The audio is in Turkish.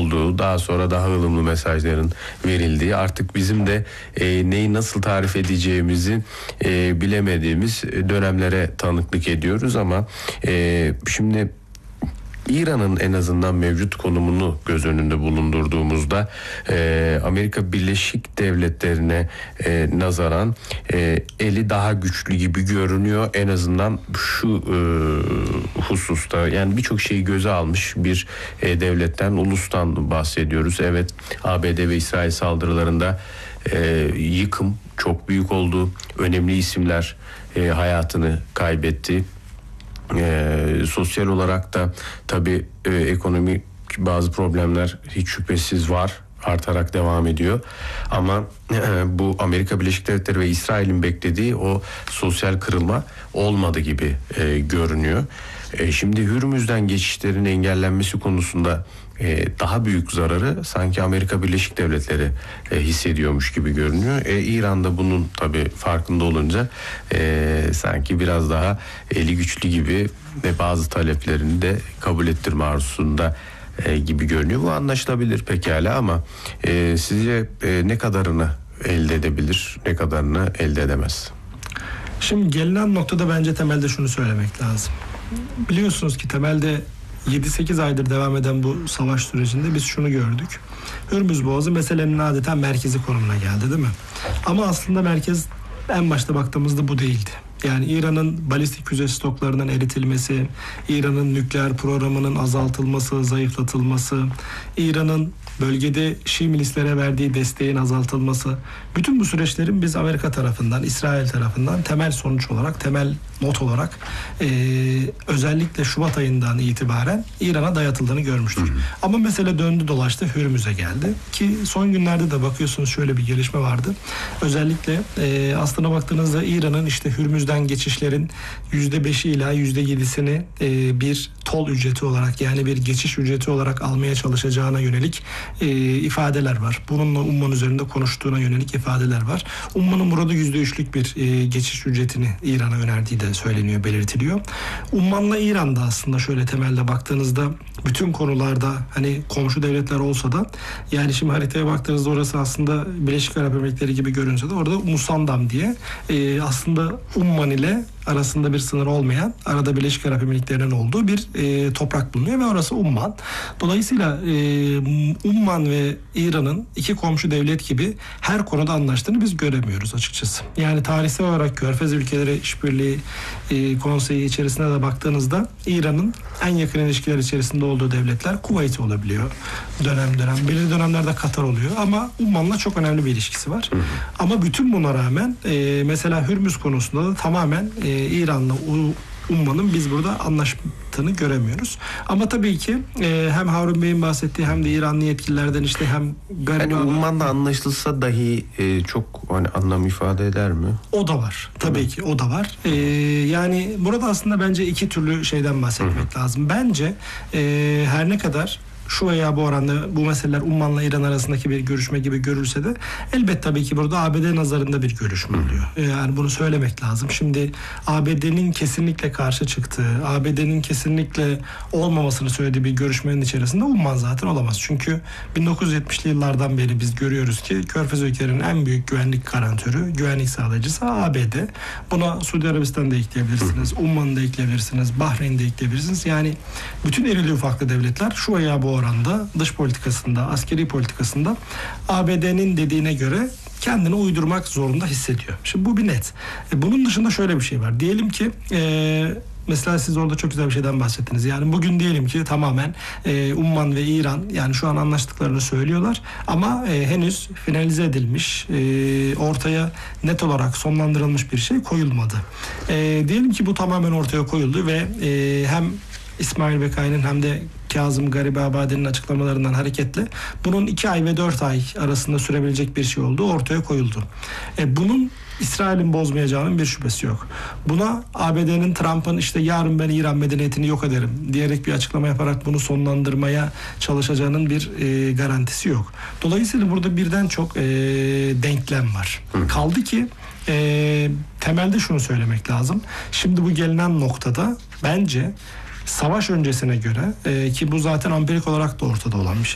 olduğu, daha sonra daha ılımlı mesajların verildiği, artık bizim de neyi nasıl tarif edeceğimizi bilemediğimiz dönemlere tanıklık ediyoruz. Ama şimdi İran'ın en azından mevcut konumunu göz önünde bulundurduğumuzda Amerika Birleşik Devletleri'ne nazaran eli daha güçlü gibi görünüyor. En azından şu hususta, yani birçok şeyi göze almış bir devletten, ulustan bahsediyoruz. Evet, ABD ve İsrail saldırılarında yıkım çok büyük oldu. Önemli isimler hayatını kaybetti. Sosyal olarak da tabii ekonomik bazı problemler hiç şüphesiz var, artarak devam ediyor. Ama bu Amerika Birleşik Devletleri ve İsrail'in beklediği o sosyal kırılma olmadı gibi görünüyor. Şimdi Hürmüz'den geçişlerin engellenmesi konusunda daha büyük zararı sanki Amerika Birleşik Devletleri hissediyormuş gibi görünüyor. İran'da bunun tabii farkında olunca sanki biraz daha eli güçlü gibi ve bazı taleplerini de kabul ettirme arzusunda gibi görünüyor. Bu anlaşılabilir pekala, ama sizce ne kadarını elde edebilir, ne kadarını elde edemez? Şimdi gelinen noktada bence temelde şunu söylemek lazım. Biliyorsunuz ki temelde 7-8 aydır devam eden bu savaş sürecinde biz şunu gördük. Hürmüz Boğazı meselenin adeta merkezi konumuna geldi, değil mi? Ama aslında merkez en başta baktığımızda bu değildi. Yani İran'ın balistik füze stoklarının eritilmesi, İran'ın nükleer programının azaltılması, zayıflatılması, İran'ın bölgede Şii milislere verdiği desteğin azaltılması, bütün bu süreçlerin biz Amerika tarafından, İsrail tarafından temel sonuç olarak, temel not olarak özellikle Şubat ayından itibaren İran'a dayatıldığını görmüştür. Ama mesele döndü dolaştı, Hürmüz'e geldi. Ki son günlerde de bakıyorsunuz şöyle bir gelişme vardı. Özellikle aslına baktığınızda İran'ın işte Hürmüz'den geçişlerin %5'i ila %7'sini bir tol ücreti olarak, yani bir geçiş ücreti olarak almaya çalışacağına yönelik ifadeler var. Bununla Umman üzerinde konuştuğuna yönelik ifadeler var. Umman'ın burada %3'lük bir geçiş ücretini İran'a önerdiği de söyleniyor, belirtiliyor. Umman'la İran'da aslında şöyle temelde baktığınızda bütün konularda hani komşu devletler olsa da, yani şimdi haritaya baktığınızda orası aslında Birleşik Arap Emirlikleri gibi görünse de orada Musandam diye aslında Umman ile arasında bir sınır olmayan, arada Birleşik Arap Emirlikleri'nin olduğu bir toprak bulunuyor ve orası Umman. Dolayısıyla Umman ve İran'ın iki komşu devlet gibi her konuda anlaştığını biz göremiyoruz açıkçası. Yani tarihsel olarak Körfez ülkeleri işbirliği konseyi içerisine de baktığınızda İran'ın en yakın ilişkiler içerisinde olduğu devletler Kuveyt olabiliyor. Dönem belirli dönemlerde Katar oluyor, ama Umman'la çok önemli bir ilişkisi var. Ama bütün buna rağmen mesela Hürmüz konusunda da tamamen İran'la Umman'ın biz burada anlaştığını göremiyoruz. Ama tabii ki hem Harun Bey'in bahsettiği hem de İranlı yetkililerden işte hem yani Umman'da anlaşılsa dahi çok hani anlam ifade eder mi? O da var. Tabii ki o da var. Yani burada aslında bence iki türlü şeyden bahsetmek lazım. Bence her ne kadar şu veya bu oranda bu meseleler Umman'la İran arasındaki bir görüşme gibi görülse de elbette tabii ki burada ABD nazarında bir görüşme oluyor. Yani bunu söylemek lazım. Şimdi ABD'nin kesinlikle karşı çıktığı, ABD'nin kesinlikle olmamasını söylediği bir görüşmenin içerisinde Umman zaten olamaz. Çünkü 1970'li yıllardan beri biz görüyoruz ki Körfez ülkelerinin en büyük güvenlik garantörü, güvenlik sağlayıcısı ABD. Buna Suudi Arabistan'da ekleyebilirsiniz, Umman'da ekleyebilirsiniz, Bahreyn'de ekleyebilirsiniz. Yani bütün irili ufaklı devletler şu veya bu oranda dış politikasında, askeri politikasında ABD'nin dediğine göre kendini uydurmak zorunda hissediyor. Şimdi bu bir net. Bunun dışında şöyle bir şey var. Diyelim ki mesela siz orada çok güzel bir şeyden bahsettiniz. Yani bugün diyelim ki tamamen Umman ve İran yani şu an anlaştıklarını söylüyorlar ama henüz finalize edilmiş, ortaya net olarak sonlandırılmış bir şey koyulmadı. Diyelim ki bu tamamen ortaya koyuldu ve hem İsmail Bekai'nin hem de Kazım Garibabadi'nin açıklamalarından hareketle bunun 2 ay ve 4 ay arasında sürebilecek bir şey olduğu ortaya koyuldu. Bunun İsrail'in bozmayacağının bir şüphesi yok. Buna ABD'nin Trump'ın işte yarın ben İran medeniyetini yok ederim diyerek bir açıklama yaparak bunu sonlandırmaya çalışacağının bir garantisi yok. Dolayısıyla burada birden çok denklem var. Kaldı ki temelde şunu söylemek lazım. Şimdi bu gelinen noktada bence savaş öncesine göre ki bu zaten empirik olarak da ortada olan bir şey.